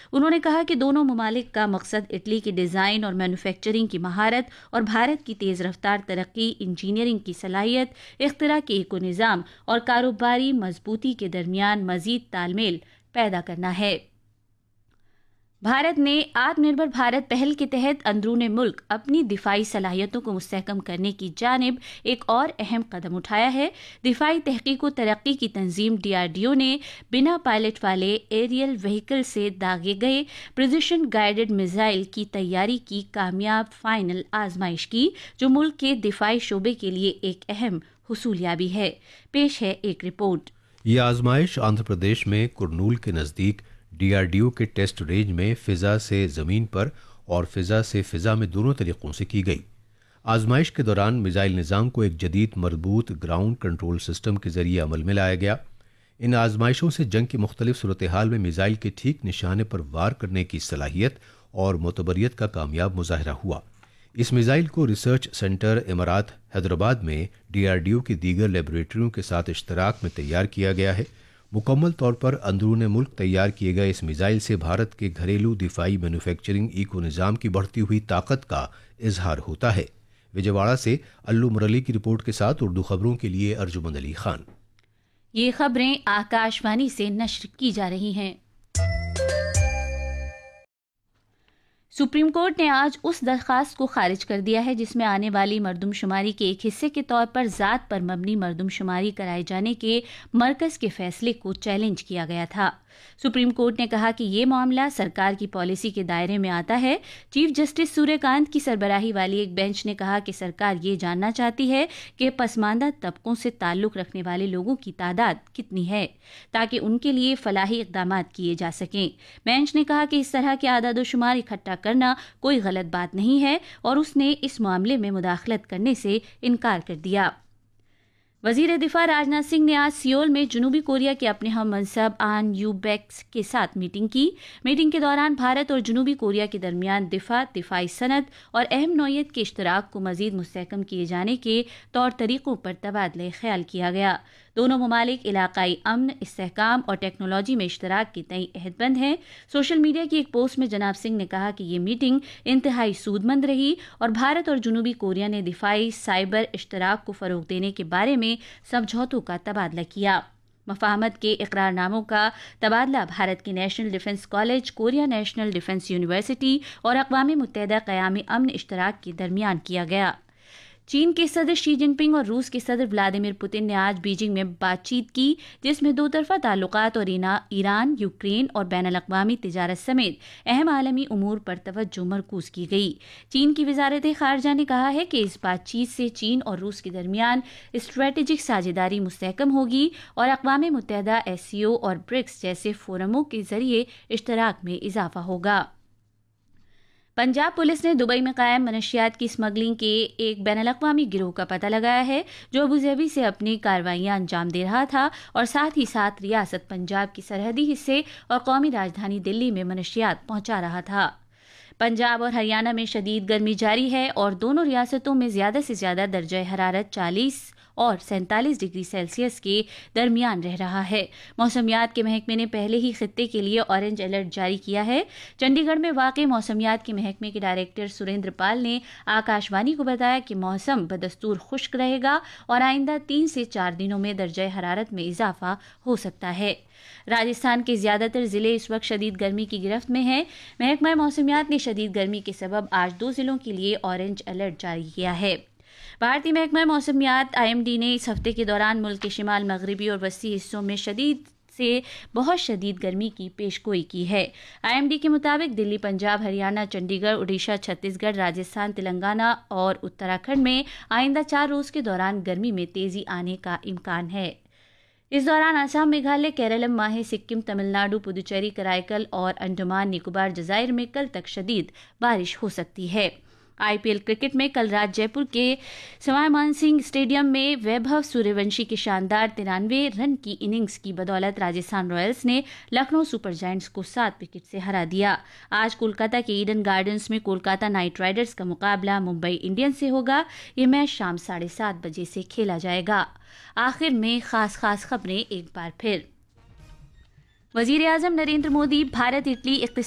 انہوں نے کہا کہ دونوں ممالک کا مقصد اٹلی کی ڈیزائن اور مینوفیکچرنگ کی مہارت اور بھارت کی تیز رفتار ترقی، انجینئرنگ کی صلاحیت، اختراع کے ایکو نظام اور کاروباری مضبوطی کے درمیان مزید تال میل پیدا کرنا ہے۔ بھارت نے آتم نربھر بھارت پہل کے تحت اندرون ملک اپنی دفاعی صلاحیتوں کو مستحکم کرنے کی جانب ایک اور اہم قدم اٹھایا ہے۔ دفاعی تحقیق و ترقی کی تنظیم DRDO نے بنا پائلٹ والے ایریل وہیکل سے داغے گئے پریسیشن گائیڈڈ میزائل کی تیاری کی کامیاب فائنل آزمائش کی، جو ملک کے دفاعی شعبے کے لیے ایک اہم حصولیابی ہے۔ پیش ہے ایک رپورٹ۔ یہ آزمائش آندھرا پردیش میں کرنول کے نزدیک DRDO کے ٹیسٹ رینج میں فضا سے زمین پر اور فضا سے فضا میں دونوں طریقوں سے کی گئی۔ آزمائش کے دوران میزائل نظام کو ایک جدید مربوط گراؤنڈ کنٹرول سسٹم کے ذریعے عمل میں لایا گیا۔ ان آزمائشوں سے جنگ کی مختلف صورتحال میں میزائل کے ٹھیک نشانے پر وار کرنے کی صلاحیت اور معتبریت کا کامیاب مظاہرہ ہوا۔ اس میزائل کو ریسرچ سینٹر امارات حیدرآباد میں DRDO کی دیگر لیبارٹریوں کے ساتھ اشتراک میں تیار کیا گیا ہے۔ مکمل طور پر اندرون ملک تیار کیے گئے اس میزائل سے بھارت کے گھریلو دفاعی مینوفیکچرنگ ایکو نظام کی بڑھتی ہوئی طاقت کا اظہار ہوتا ہے۔ وجے واڑہ سے الو مرلی کی رپورٹ کے ساتھ اردو خبروں کے لیے ارجمند علی خان۔ یہ خبریں آکاشوانی سے نشر کی جا رہی ہیں۔ سپریم کورٹ نے آج اس درخواست کو خارج کر دیا ہے جس میں آنے والی مردم شماری کے ایک حصے کے طور پر ذات پر مبنی مردم شماری کرائے جانے کے مرکز کے فیصلے کو چیلنج کیا گیا تھا۔ سپریم کورٹ نے کہا کہ یہ معاملہ سرکار کی پالیسی کے دائرے میں آتا ہے۔ چیف جسٹس سوریہ کانت کی سربراہی والی ایک بینچ نے کہا کہ سرکار یہ جاننا چاہتی ہے کہ پسماندہ طبقوں سے تعلق رکھنے والے لوگوں کی تعداد کتنی ہے تاکہ ان کے لیے فلاحی اقدامات کیے جا سکیں۔ بینچ نے کہا کہ اس طرح کے اعداد و شمار اکٹھا کرنا کوئی غلط بات نہیں ہے اور اس نے اس معاملے میں مداخلت کرنے سے انکار کر دیا۔ وزیر دفاع راجناتھ سنگھ نے آج سیول میں جنوبی کوریا کے اپنے ہم منصب آن یو بیک کے ساتھ میٹنگ کی۔ میٹنگ کے دوران بھارت اور جنوبی کوریا کے درمیان دفاعی صنعت اور اہم نوعیت کے اشتراک کو مزید مستحکم کیے جانے کے طور طریقوں پر تبادلہ خیال کیا گیا۔ دونوں ممالک علاقائی امن، استحکام اور ٹیکنالوجی میں اشتراک کے تئیں عہد بند ہیں۔ سوشل میڈیا کی ایک پوسٹ میں جناب سنگھ نے کہا کہ یہ میٹنگ انتہائی سود مند رہی اور بھارت اور جنوبی کوریا نے دفاعی سائبر اشتراک کو فروغ دینے کے بارے میں سمجھوتوں کا تبادلہ کیا۔ مفاہمت کے اقرار ناموں کا تبادلہ بھارت کے national defence college, Korea national defence university اور اقوام متحدہ قیامی امن اشتراک کے درمیان کیا گیا۔ چین کے صدر شی جن پنگ اور روس کے صدر ولادیمیر پوتن نے آج بیجنگ میں بات چیت کی جس میں دو طرفہ تعلقات اور ایران، یوکرین اور بین الاقوامی تجارت سمیت اہم عالمی امور پر توجہ مرکوز کی گئی۔ چین کی وزارت خارجہ نے کہا ہے کہ اس بات چیت سے چین اور روس کے درمیان اسٹریٹجک ساجھیداری مستحکم ہوگی اور اقوام متحدہ SCO اور برکس جیسے فورموں کے ذریعے اشتراک میں اضافہ ہوگا۔ پنجاب پولیس نے دبئی میں قائم منشیات کی اسمگلنگ کے ایک بین الاقوامی گروہ کا پتہ لگایا ہے جو ابوظہبی سے اپنی کارروائیاں انجام دے رہا تھا اور ساتھ ہی ساتھ ریاست پنجاب کی سرحدی حصے اور قومی راجدھانی دلی میں منشیات پہنچا رہا تھا۔ پنجاب اور ہریانہ میں شدید گرمی جاری ہے اور دونوں ریاستوں میں زیادہ سے زیادہ درجہ حرارت 40 اور 47 ڈگری سیلسیس کے درمیان رہ رہا ہے۔ موسمیات کے محکمے نے پہلے ہی خطے کے لیے اورنج الرٹ جاری کیا ہے۔ چنڈی گڑھ میں واقع موسمیات کے محکمے کے ڈائریکٹر سریندر پال نے آکاشوانی کو بتایا کہ موسم بدستور خشک رہے گا اور آئندہ 3 سے 4 دنوں میں درجہ حرارت میں اضافہ ہو سکتا ہے۔ راجستھان کے زیادہ تر ضلع اس وقت شدید گرمی کی گرفت میں ہیں۔ محکمہ موسمیات نے شدید گرمی کے سبب آج 2 ضلعوں کے لیے اورنج الرٹ جاری کیا ہے۔ بھارتی محکمہ موسمیات IMD نے اس ہفتے کے دوران ملک کے شمال مغربی اور وسطی حصوں میں شدید سے بہت شدید گرمی کی پیش گوئی کی ہے۔ IMD کے مطابق دلی، پنجاب، ہریانہ، چنڈی گڑھ، اڈیشہ، چھتیس گڑھ، راجستھان، تلنگانہ اور اتراکھنڈ میں آئندہ 4 روز کے دوران گرمی میں تیزی آنے کا امکان ہے۔ اس دوران آسام، میگھالیہ، کیرالم، ماہے، سکم، تمل ناڈو، پدوچیری، کرائیکل اور انڈمان نکوبار جزائر میں کل تک شدید بارش ہو سکتی ہے۔ IPL کرکٹ میں کل رات جے پور کے سوائی مان سنگھ اسٹیڈیم میں ویبھو سوریہ ونشی کی شاندار 93 رن کی اننگز کی بدولت راجستھان رائلز نے لکھنؤ سپر جائنٹس کو 7 وکٹ سے ہرا دیا۔ آج کولکاتہ کے ایڈن گارڈنز میں کولکاتہ نائٹ رائڈرز کا مقابلہ ممبئی انڈینز سے ہوگا۔ یہ میچ شام 7:30 بجے سے کھیلا جائے گا۔ آخر میں خاص خبریں ایک بار پھر۔ وزیر اعظم نریندر مودی بھارت اٹلی